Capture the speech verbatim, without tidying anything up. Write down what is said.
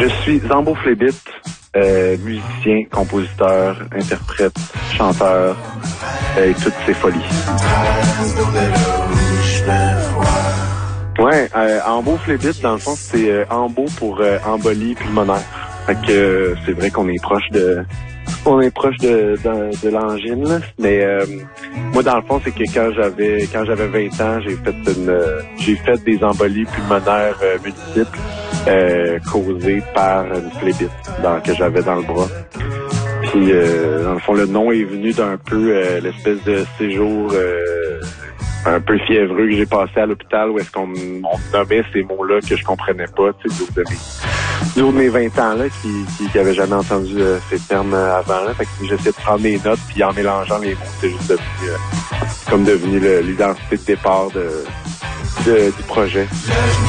Je suis Zambo Flébit, euh, musicien, compositeur, interprète, chanteur euh, et toutes ces folies. Ouais, euh, Ambo Flébit, dans le fond, c'est euh, Ambo pour euh, embolie pulmonaire. Fait que euh, c'est vrai qu'on est proche de on est proche de de, de l'angine, là. Mais euh, moi, dans le fond, c'est que quand j'avais quand j'avais vingt ans, j'ai fait une euh, j'ai fait des embolies pulmonaires euh, multiples euh, causées par une phlébite dans, que j'avais dans le bras. Puis euh, dans le fond, le nom est venu d'un peu euh, l'espèce de séjour euh, un peu fiévreux que j'ai passé à l'hôpital où est-ce qu'on on nommait ces mots-là que je comprenais pas, tu sais, de mes, du haut de mes vingt ans là, qui, qui, qui avaient jamais entendu euh, ces termes euh, avant là. Fait que j'essayais de prendre mes notes puis en mélangeant les mots, c'est juste devenu euh, comme devenu le, l'identité de départ de, de du projet.